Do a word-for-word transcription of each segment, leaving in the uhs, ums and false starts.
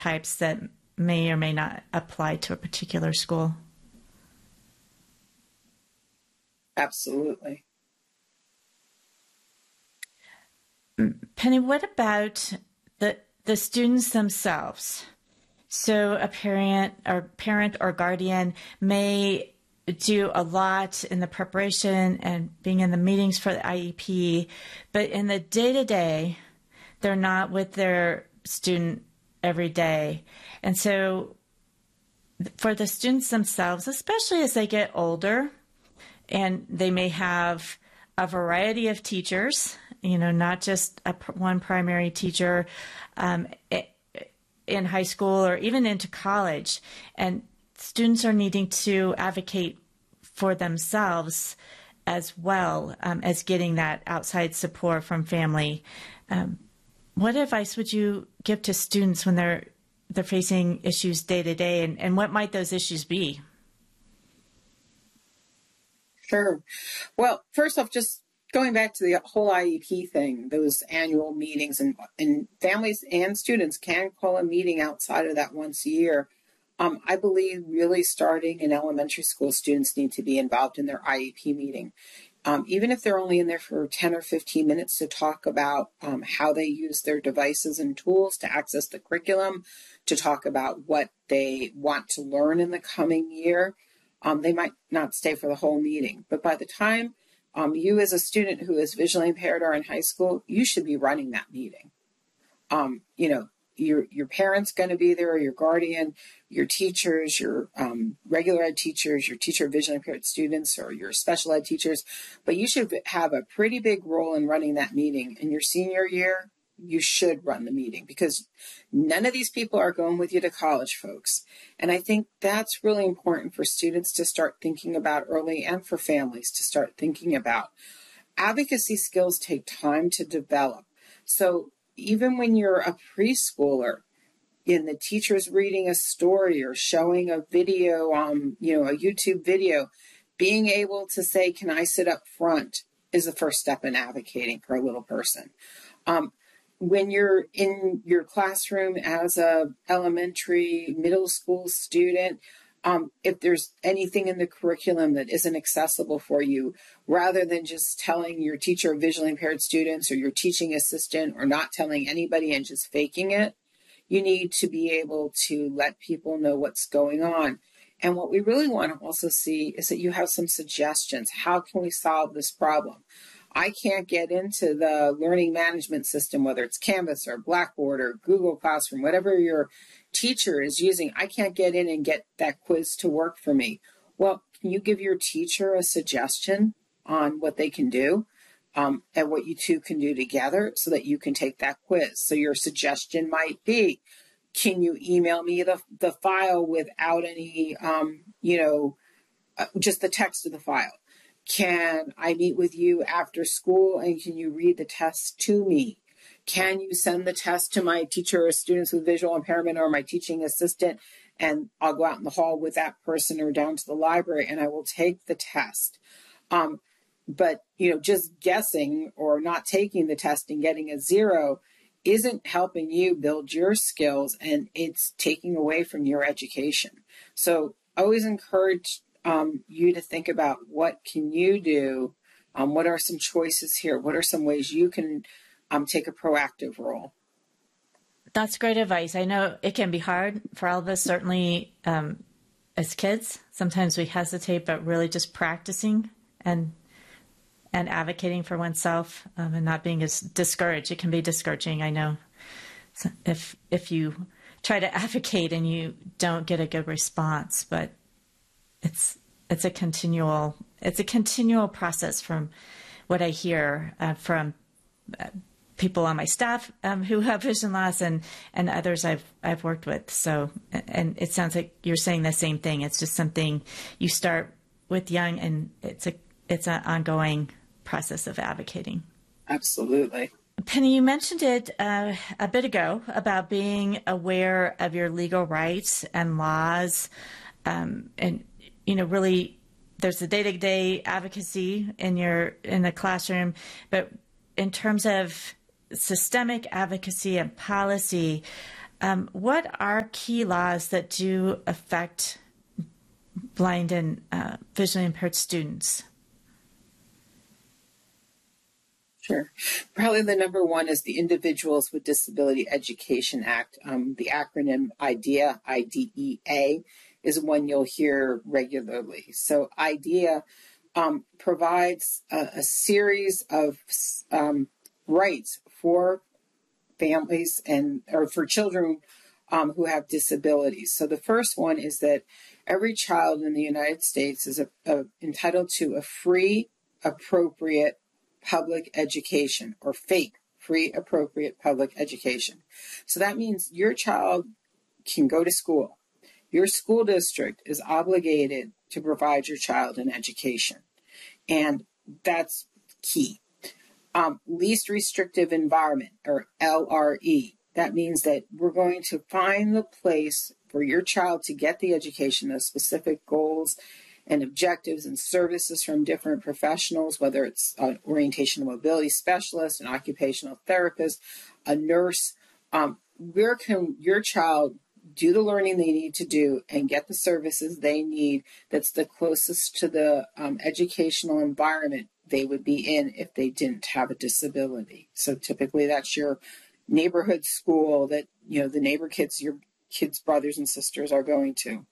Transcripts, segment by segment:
types that may or may not apply to a particular school. Absolutely. Penny, what about the the students themselves? So a parent or parent or guardian may do a lot in the preparation and being in the meetings for the I E P, but in the day-to-day, they're not with their student every day. And so for the students themselves, especially as they get older, and they may have a variety of teachers, you know, not just a, one primary teacher um, in high school or even into college. And students are needing to advocate for themselves as well um, as getting that outside support from family. Um, what advice would you give to students when they're they're facing issues day to day, and, and what might those issues be? Sure. Well, first off, just going back to the whole I E P thing, those annual meetings, and, and families and students can call a meeting outside of that once a year. Um, I believe really starting in elementary school, students need to be involved in their I E P meeting. Um, even if they're only in there for ten or fifteen minutes to talk about um, how they use their devices and tools to access the curriculum, to talk about what they want to learn in the coming year. Um, they might not stay for the whole meeting, but by the time um, you as a student who is visually impaired are in high school, you should be running that meeting. Um, you know, your your parents going to be there, or your guardian, your teachers, your um, regular ed teachers, your teacher of visually impaired students, or your special ed teachers. But you should have a pretty big role in running that meeting. In your senior year, you should run the meeting, because none of these people are going with you to college, folks. And I think that's really important for students to start thinking about early, and for families to start thinking about. Advocacy skills take time to develop. So even when you're a preschooler, and the teacher's reading a story or showing a video, um, you know, a YouTube video, being able to say, "Can I sit up front?" is the first step in advocating for a little person. Um, when you're in your classroom as a elementary, middle school student, um, if there's anything in the curriculum that isn't accessible for you, rather than just telling your teacher of visually impaired students or your teaching assistant, or not telling anybody and just faking it, you need to be able to let people know what's going on. And what we really want to also see is that you have some suggestions. How can we solve this problem? I can't get into the learning management system, whether it's Canvas or Blackboard or Google Classroom, whatever your teacher is using. I can't get in and get that quiz to work for me. Well, can you give your teacher a suggestion on what they can do um, and what you two can do together so that you can take that quiz? So your suggestion might be, can you email me the, the file without any, um, you know, uh, just the text of the file? Can I meet with you after school, and can you read the test to me? Can you send the test to my teacher or students with visual impairment, or my teaching assistant, and I'll go out in the hall with that person or down to the library and I will take the test? Um, but, you know, just guessing or not taking the test and getting a zero isn't helping you build your skills, and it's taking away from your education. So I always encourage Um, you to think about, what can you do? Um, what are some choices here? What are some ways you can um, take a proactive role? That's great advice. I know it can be hard for all of us, certainly um, as kids. Sometimes we hesitate, but really just practicing and and advocating for oneself um, and not being as discouraged. It can be discouraging, I know, so if if you try to advocate and you don't get a good response, but It's it's a continual it's a continual process from what I hear uh, from uh, people on my staff um, who have vision loss, and, and others I've I've worked with. So, and it sounds like you're saying the same thing. It's just something you start with young, and it's a it's an ongoing process of advocating. Absolutely. Penny, you mentioned it uh, a bit ago about being aware of your legal rights and laws, um, and you know, really, there's the day-to-day advocacy in your in the classroom, but in terms of systemic advocacy and policy, Um, what are key laws that do affect blind and uh, visually impaired students? Sure. Probably the number one is the Individuals with Disability Education Act. Um, the acronym IDEA, I D E A, is one you'll hear regularly. So IDEA um, provides a, a series of um, rights for families and or for children um, who have disabilities. So the first one is that every child in the United States is a, a, entitled to a free, appropriate public education, or FAPE, free, appropriate public education. So that means your child can go to school. Your school district is obligated to provide your child an education. And that's key. Um, least restrictive environment, or L R E. That means that we're going to find the place for your child to get the education, those specific goals and objectives and services from different professionals, whether it's an orientation and mobility specialist, an occupational therapist, a nurse. Um, where can your child do the learning they need to do and get the services they need that's the closest to the um, educational environment they would be in if they didn't have a disability? So typically that's your neighborhood school that, you know, the neighbor kids, your kids' brothers and sisters are going to.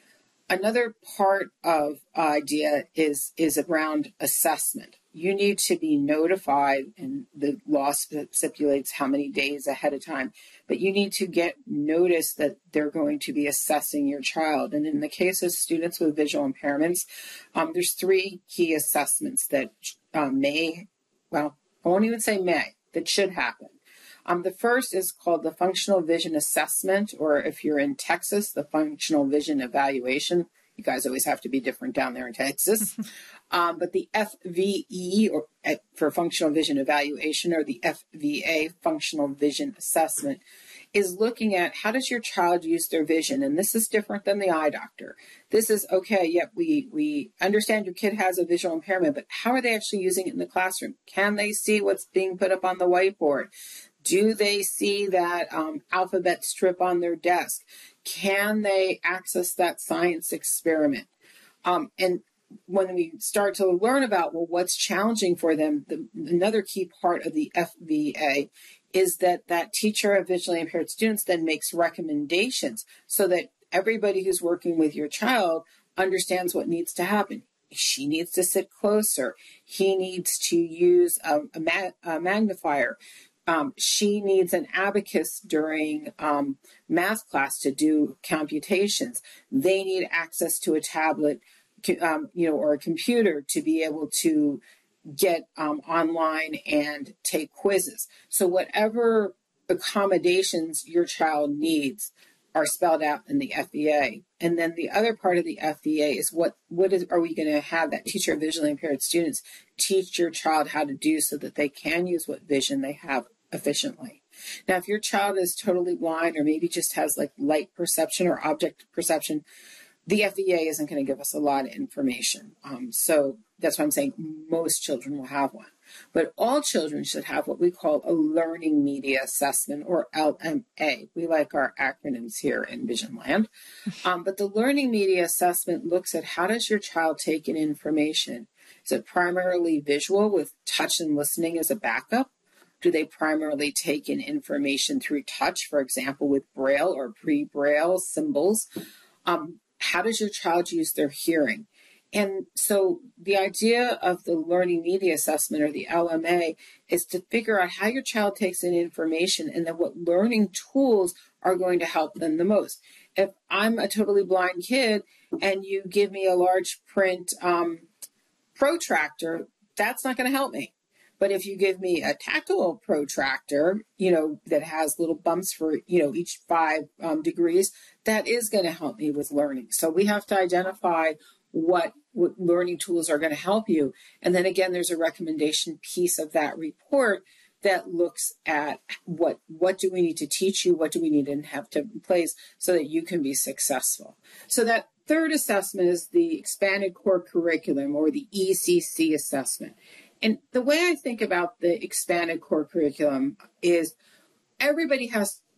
Another part of IDEA is, is around assessment. You need to be notified, and the law stipulates how many days ahead of time, but you need to get notice that they're going to be assessing your child. And in the case of students with visual impairments, um, there's three key assessments that um, may, well, I won't even say may, that should happen. Um, the first is called the Functional Vision Assessment, or if you're in Texas, the Functional Vision Evaluation. You guys always have to be different down there in Texas. um, but the F V E, or uh, for Functional Vision Evaluation, or the F V A, Functional Vision Assessment, is looking at how does your child use their vision. And this is different than the eye doctor. This is, okay, yep, we, we understand your kid has a visual impairment, but how are they actually using it in the classroom? Can they see what's being put up on the whiteboard? Do they see that um, alphabet strip on their desk? Can they access that science experiment? Um, and when we start to learn about, well, what's challenging for them, the, another key part of the F V A is that that teacher of visually impaired students then makes recommendations so that everybody who's working with your child understands what needs to happen. She needs to sit closer. He needs to use a, a, ma- a magnifier. Um, she needs an abacus during um, math class to do computations. They need access to a tablet, um, you know, or a computer to be able to get um, online and take quizzes. So whatever accommodations your child needs are spelled out in the F V A. And then the other part of the F V A is what what is are we going to have that teacher of visually impaired students teach your child how to do so that they can use what vision they have efficiently. Now, if your child is totally blind or maybe just has like light perception or object perception, the F V A isn't going to give us a lot of information. Um, so that's why I'm saying most children will have one. But all children should have what we call a learning media assessment, or L M A. We like our acronyms here in Vision Land. Um, but the learning media assessment looks at how does your child take in information. Is it primarily visual with touch and listening as a backup? Do they primarily take in information through touch, for example, with Braille or pre-Braille symbols? Um, how does your child use their hearing? And so the idea of the learning media assessment, or the L M A, is to figure out how your child takes in information and then what learning tools are going to help them the most. If I'm a totally blind kid and you give me a large print um, protractor, that's not going to help me. But if you give me a tactile protractor, you know, that has little bumps for, you know, each five um, degrees, that is going to help me with learning. So we have to identify what, what learning tools are going to help you. And then again, there's a recommendation piece of that report that looks at what, what do we need to teach you? What do we need to have to in place so that you can be successful? So that third assessment is the Expanded Core Curriculum, or the E C C assessment. And the way I think about the Expanded Core Curriculum is everybody has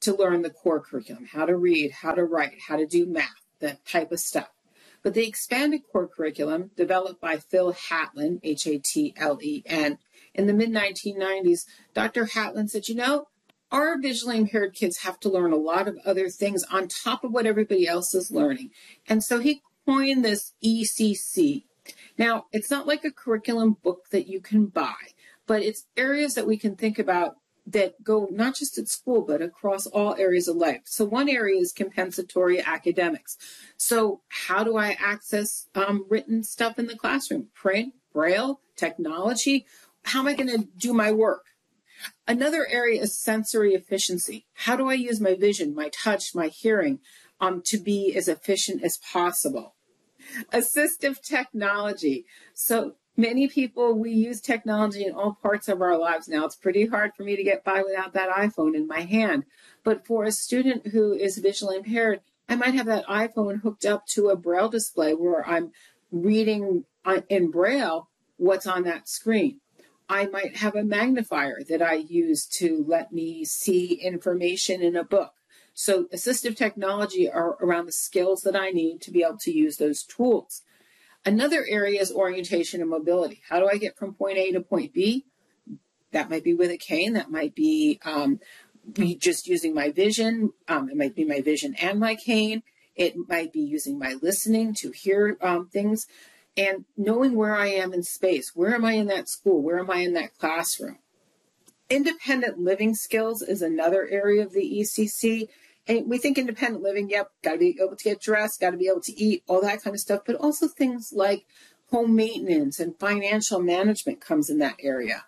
to learn the core curriculum, how to read, how to write, how to do math, that type of stuff. But the expanded core curriculum, developed by Phil Hatlin, H A T L E N, in the mid nineteen nineties, Doctor Hatlin said, you know, our visually impaired kids have to learn a lot of other things on top of what everybody else is learning. And so he coined this E C C. Now, it's not like a curriculum book that you can buy, but it's areas that we can think about that go not just at school, but across all areas of life. So one area is compensatory academics. So how do I access um, written stuff in the classroom? Print, Braille, technology? How am I going to do my work? Another area is sensory efficiency. How do I use my vision, my touch, my hearing um, to be as efficient as possible? Assistive technology. So many people, we use technology in all parts of our lives now. It's pretty hard for me to get by without that iPhone in my hand. But for a student who is visually impaired, I might have that iPhone hooked up to a Braille display where I'm reading in Braille what's on that screen. I might have a magnifier that I use to let me see information in a book. So assistive technology are around the skills that I need to be able to use those tools. Another area is orientation and mobility. How do I get from point A to point B? That might be with a cane. That might be um, just using my vision. Um, it might be my vision and my cane. It might be using my listening to hear um, things. And knowing where I am in space. Where am I in that school? Where am I in that classroom? Independent living skills is another area of the E C C. And we think independent living, yep, got to be able to get dressed, got to be able to eat, all that kind of stuff. But also things like home maintenance and financial management comes in that area.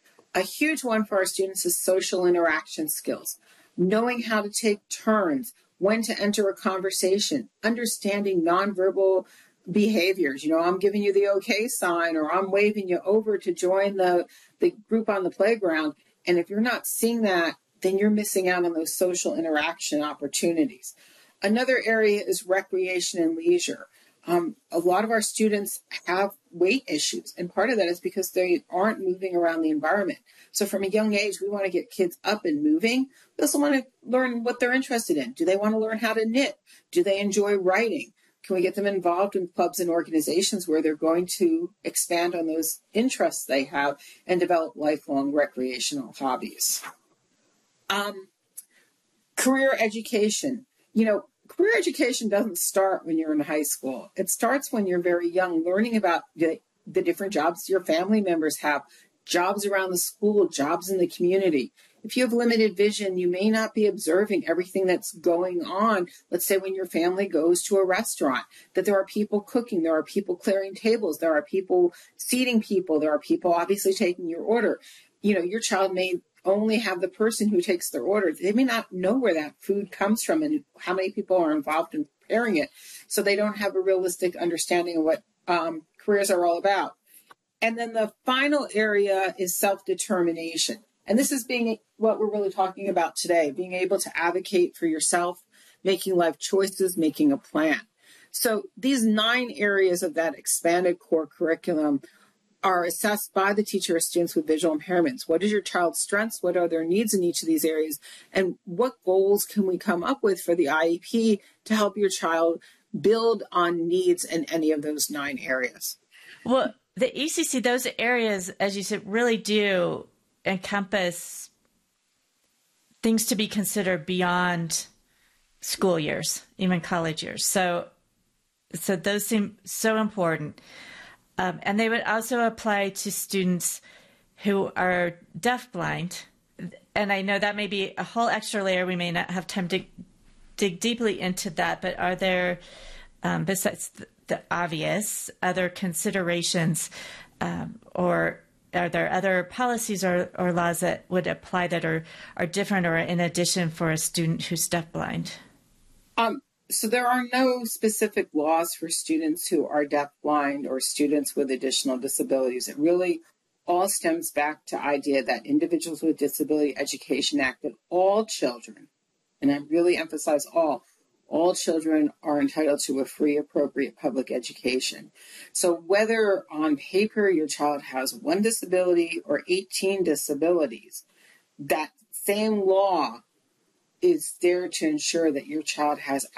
A huge one for our students is social interaction skills. Knowing how to take turns, when to enter a conversation, understanding nonverbal behaviors. You know, I'm giving you the okay sign, or I'm waving you over to join the, the group on the playground. And if you're not seeing that, then you're missing out on those social interaction opportunities. Another area is recreation and leisure. Um, a lot of our students have weight issues, and part of that is because they aren't moving around the environment. So from a young age, we want to get kids up and moving. We also want to learn what they're interested in. Do they want to learn how to knit? Do they enjoy writing? Can we get them involved in clubs and organizations where they're going to expand on those interests they have and develop lifelong recreational hobbies? Um, career education. You know, career education doesn't start when you're in high school. It starts when you're very young, learning about the, the different jobs your family members have, jobs around the school, jobs in the community. If you have limited vision, you may not be observing everything that's going on. Let's say when your family goes to a restaurant, that there are people cooking, there are people clearing tables, there are people seating people, there are people obviously taking your order. You know, your child may only have the person who takes their order. They may not know where that food comes from and how many people are involved in preparing it. So they don't have a realistic understanding of what um, careers are all about. And then the final area is self-determination. And this is being what we're really talking about today, being able to advocate for yourself, making life choices, making a plan. So these nine areas of that expanded core curriculum are assessed by the teacher or students with visual impairments. What is your child's strengths? What are their needs in each of these areas? And what goals can we come up with for the I E P to help your child build on needs in any of those nine areas? Well, the E C C, those areas, as you said, really do encompass things to be considered beyond school years, even college years. So, so those seem so important. Um, and they would also apply to students who are deafblind. And I know that may be a whole extra layer. We may not have time to dig deeply into that. But are there, um, besides the, the obvious, other considerations, um, or are there other policies or, or laws that would apply that are, are different or in addition for a student who's deafblind? Um. So there are no specific laws for students who are deafblind or students with additional disabilities. It really all stems back to the idea that Individuals with Disability Education Act, that all children, and I really emphasize all, all children are entitled to a free, appropriate public education. So whether on paper your child has one disability or eighteen disabilities, that same law is there to ensure that your child has